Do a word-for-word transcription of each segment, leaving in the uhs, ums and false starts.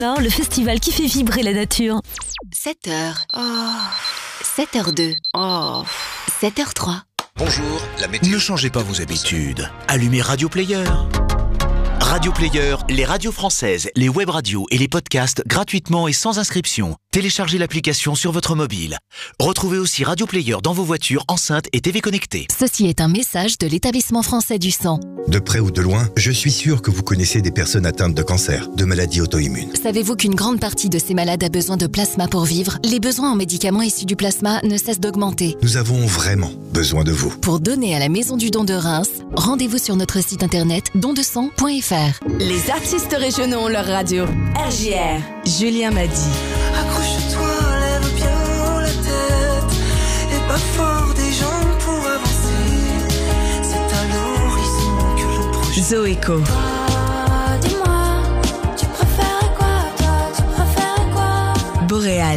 Alors, le festival qui fait vibrer la nature. sept heures. Oh. sept heures deux. Oh. sept heures trois. Bonjour, la météo. Ne changez pas vos habitudes. Allumez Radio Player. Radio Player, les radios françaises, les web radios et les podcasts gratuitement et sans inscription. Téléchargez l'application sur votre mobile. Retrouvez aussi Radio Player dans vos voitures, enceintes et T V connectées. Ceci est un message de l'Établissement français du sang. De près ou de loin, je suis sûr que vous connaissez des personnes atteintes de cancer, de maladies auto-immunes. Savez-vous qu'une grande partie de ces malades a besoin de plasma pour vivre ? Les besoins en médicaments issus du plasma ne cessent d'augmenter. Nous avons vraiment besoin de vous. Pour donner à la Maison du Don de Reims, rendez-vous sur notre site internet don de sang point f r. Les artistes régionaux ont leur radio. R J R, Julien Madi. Accroche-toi, lève bien la tête et pas fort des jambes pour avancer. C'est à l'horizon que l'on projette. Zoéco. Toi, dis-moi, tu préfères quoi, toi, tu préfères quoi? Boréal.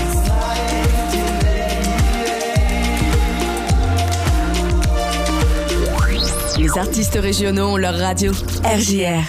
Les artistes régionaux ont leur radio. R J R.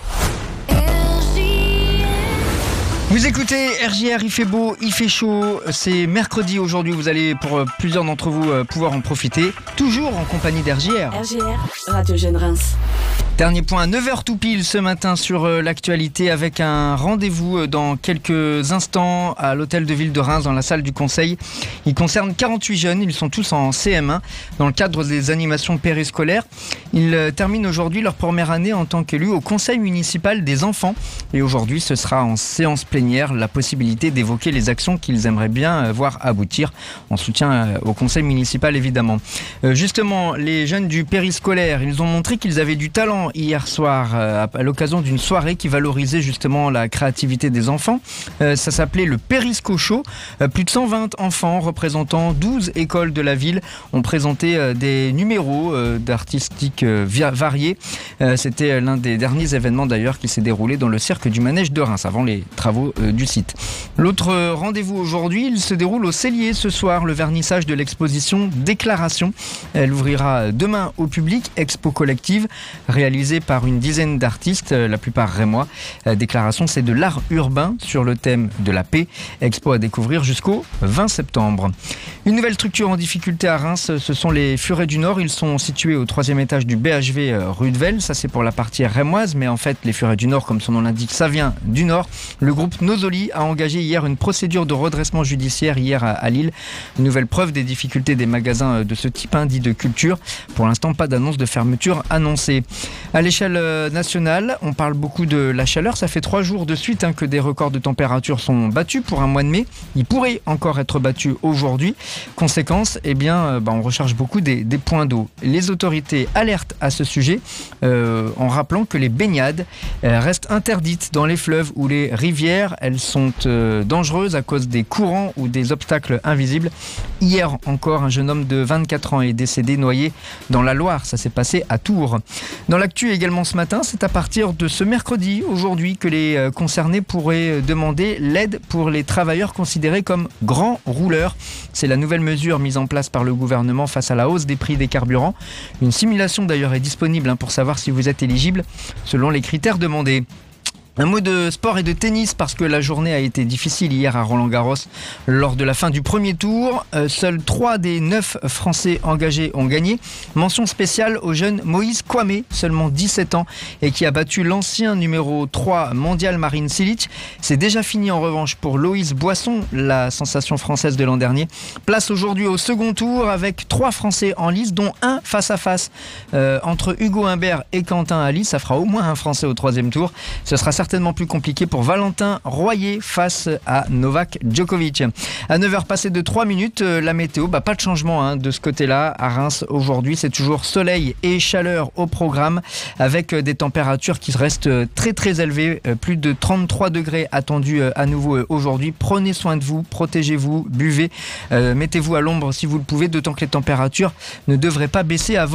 Vous écoutez R J R, il fait beau, il fait chaud, c'est mercredi aujourd'hui, vous allez pour plusieurs d'entre vous pouvoir en profiter, toujours en compagnie d'R J R. R J R, Radio Jeune Reims. Dernier point, neuf heures tout pile ce matin sur l'actualité avec un rendez-vous dans quelques instants à l'hôtel de ville de Reims dans la salle du conseil. Il concerne quarante-huit jeunes, ils sont tous en C M un dans le cadre des animations périscolaires. Ils terminent aujourd'hui leur première année en tant qu'élus au conseil municipal des enfants et aujourd'hui ce sera en séance plénière la possibilité d'évoquer les actions qu'ils aimeraient bien voir aboutir en soutien au conseil municipal évidemment. Justement, les jeunes du périscolaire, ils ont montré qu'ils avaient du talent hier soir à l'occasion d'une soirée qui valorisait justement la créativité des enfants. Ça s'appelait le Périsco Show. Plus de cent vingt enfants représentant douze écoles de la ville ont présenté des numéros d'artistique variés. C'était l'un des derniers événements d'ailleurs qui s'est déroulé dans le cirque du manège de Reims avant les travaux du site. L'autre rendez-vous aujourd'hui, il se déroule au Cellier ce soir, le vernissage de l'exposition Déclaration. Elle ouvrira demain au public, expo collective réalisée par une dizaine d'artistes, la plupart rémois. Déclaration, c'est de l'art urbain sur le thème de la paix. Expo à découvrir jusqu'au vingt septembre. Une nouvelle structure en difficulté à Reims, ce sont les Furets du Nord. Ils sont situés au troisième étage du B H V rue de Vesle. Ça, c'est pour la partie rémoise, mais en fait, les Furets du Nord, comme son nom l'indique, ça vient du Nord. Le groupe Nosoli a engagé hier une procédure de redressement judiciaire hier à Lille. Une nouvelle preuve des difficultés des magasins de ce type, hein, dit de culture. Pour l'instant, pas d'annonce de fermeture annoncée. À l'échelle nationale, on parle beaucoup de la chaleur. Ça fait trois jours de suite hein, que des records de température sont battus pour un mois de mai. Ils pourraient encore être battus aujourd'hui. Conséquence, eh bien, euh, bah, on recherche beaucoup des, des points d'eau. Les autorités alertent à ce sujet euh, en rappelant que les baignades euh, restent interdites dans les fleuves ou les rivières. Elles sont euh, dangereuses à cause des courants ou des obstacles invisibles. Hier encore, un jeune homme de vingt-quatre ans est décédé noyé dans la Loire. Ça s'est passé à Tours. Dans l'actu également ce matin, c'est à partir de ce mercredi, aujourd'hui, que les concernés pourraient demander l'aide pour les travailleurs considérés comme grands rouleurs. C'est la nouvelle mesure mise en place par le gouvernement face à la hausse des prix des carburants. Une simulation d'ailleurs est disponible pour savoir si vous êtes éligible selon les critères demandés. Un mot de sport et de tennis parce que la journée a été difficile hier à Roland-Garros. Lors de la fin du premier tour, euh, seuls trois des neuf Français engagés ont gagné. Mention spéciale au jeune Moïse Kouamé, seulement dix-sept ans, et qui a battu l'ancien numéro trois mondial Marin Cilic. C'est déjà fini en revanche pour Loïs Boisson, la sensation française de l'an dernier. Place aujourd'hui au second tour avec trois Français en lice, dont un face-à-face euh, entre Hugo Humbert et Quentin Ali. Ça fera au moins un Français au troisième tour. Ce sera certainement plus compliqué pour Valentin Royer face à Novak Djokovic. À neuf heures passées de trois minutes, la météo, bah pas de changement hein, de ce côté-là. À Reims, aujourd'hui, c'est toujours soleil et chaleur au programme avec des températures qui restent très très élevées. Plus de trente-trois degrés attendus à nouveau aujourd'hui. Prenez soin de vous, protégez-vous, buvez, euh, mettez-vous à l'ombre si vous le pouvez, d'autant que les températures ne devraient pas baisser avant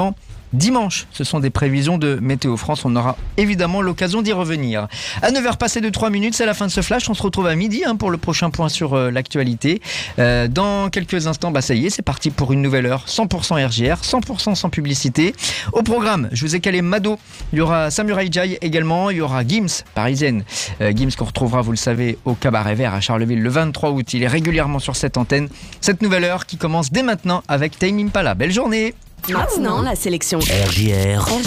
dimanche. Ce sont des prévisions de Météo France. On aura évidemment l'occasion d'y revenir. À neuf heures passées de trois minutes, c'est la fin de ce flash. On se retrouve à midi hein, pour le prochain point sur euh, l'actualité. Euh, dans quelques instants, bah ça y est, c'est parti pour une nouvelle heure cent pour cent R J R, cent pour cent sans publicité. Au programme, je vous ai calé Mado. Il y aura Samurai Jai également. Il y aura Gims, parisienne. Euh, Gims qu'on retrouvera, vous le savez, au Cabaret Vert à Charleville le vingt-trois août. Il est régulièrement sur cette antenne. Cette nouvelle heure qui commence dès maintenant avec Tame Impala. Belle journée. Maintenant, la sélection R J R.